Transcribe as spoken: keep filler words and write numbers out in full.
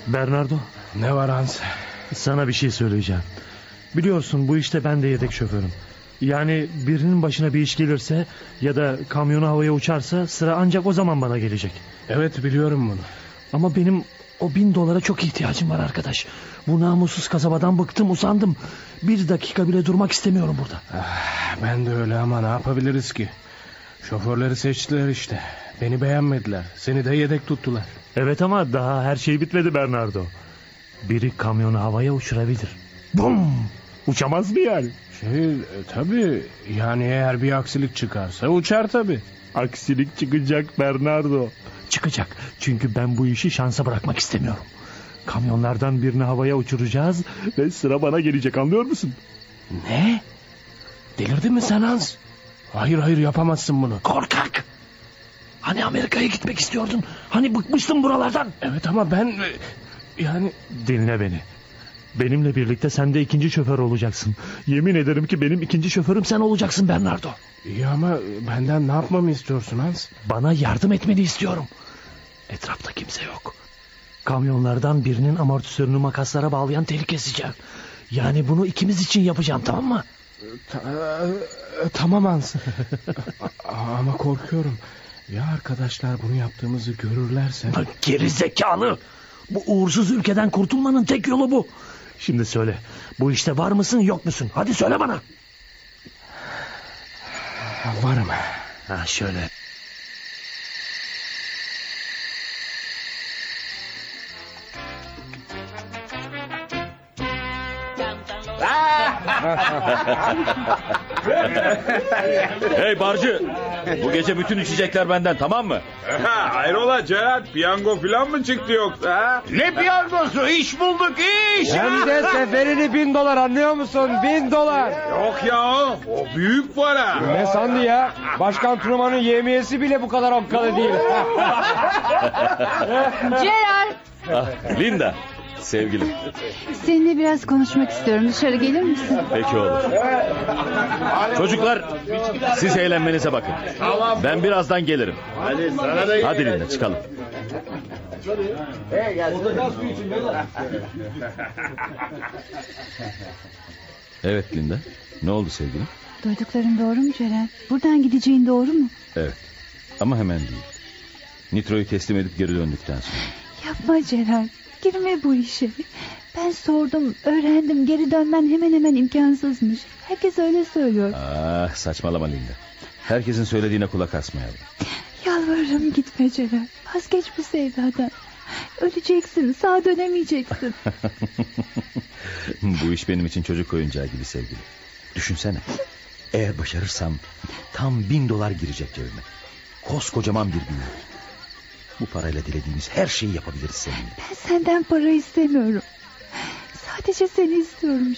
Bernardo, Ne var Hans? sana bir şey söyleyeceğim. Biliyorsun bu işte ben de yedek şoförüm. Yani birinin başına bir iş gelirse ya da kamyonu havaya uçarsa sıra ancak o zaman bana gelecek. Evet, biliyorum bunu. Ama benim o bin dolara çok ihtiyacım var arkadaş. Bu namussuz kasabadan bıktım, usandım. Bir dakika bile durmak istemiyorum burada. Ah, ben de öyle ama ne yapabiliriz ki? Şoförleri seçtiler işte. Beni beğenmediler. Seni de yedek tuttular. Evet ama daha her şey bitmedi Bernardo. Biri kamyonu havaya uçurabilir. Bum! Uçamaz mı yani? Şey, e, tabii yani eğer bir aksilik çıkarsa uçar tabii. Aksilik çıkacak Bernardo. Çıkacak. Çünkü ben bu işi şansa bırakmak istemiyorum. Kamyonlardan birini havaya uçuracağız ve sıra bana gelecek, anlıyor musun? Ne? Delirdin mi sen Hans? Hayır hayır, yapamazsın bunu. Korkak! Hani Amerika'ya gitmek istiyordun? Hani bıkmıştın buralardan? Evet ama ben e, yani... Dinle beni. Benimle birlikte sen de ikinci şoför olacaksın. Yemin ederim ki benim ikinci şoförüm sen olacaksın Bernardo. İyi ama benden ne yapmamı istiyorsun Hans? Bana yardım etmeni istiyorum. Etrafta kimse yok. Kamyonlardan birinin amortisörünü makaslara bağlayan telik keseceğim. Yani bunu ikimiz için yapacağım, tamam mı? Ta- e, tamam Hans. A- ama korkuyorum. Ya arkadaşlar bunu yaptığımızı görürlerse? Bak, geri zekalı. Bu uğursuz ülkeden kurtulmanın tek yolu bu. Şimdi söyle, bu işte var mısın yok musun? Hadi söyle bana. Varım. Ha şöyle. Hey barcı, bu gece bütün içecekler benden, tamam mı? Hayrola Cerat, piyango falan mı çıktı yoksa ha? Ne piyangosu? İş bulduk, iş! Hem de seferini bin dolar, anlıyor musun? Bin dolar. Yok ya, o büyük para. Ne sandı ya? Başkan Truman'ın yemiyesi bile bu kadar okkalı değil. Gerard, Ah, Linda, sevgilim. seninle biraz konuşmak istiyorum. Dışarı gelir misin? Peki olur. Çocuklar, siz eğlenmenize bakın. Ben birazdan gelirim. Hadi Linda, çıkalım. Evet Linda, ne oldu sevgilim? Duydukların doğru mu Gerard? Buradan gideceğin doğru mu? Evet, ama hemen değil. Nitro'yu teslim edip geri döndükten sonra. Yapma Gerard. Girme bu işe. Ben sordum, öğrendim. Geri dönmen hemen hemen imkansızmış. Herkes öyle söylüyor. Ah, saçmalama Linda. Herkesin söylediğine kulak asmayalım. Yalvarırım gitme Gerard. Vazgeç bu sevdadan. Öleceksin, sağa dönemeyeceksin. Bu iş benim için çocuk oyuncağı gibi sevgilim. Düşünsene. Eğer başarırsam tam bin dolar girecek cebime. Koskocaman bir büyü. Bu parayla dilediğimiz her şeyi yapabiliriz seninle. Ben senden para istemiyorum. Sadece seni istiyorum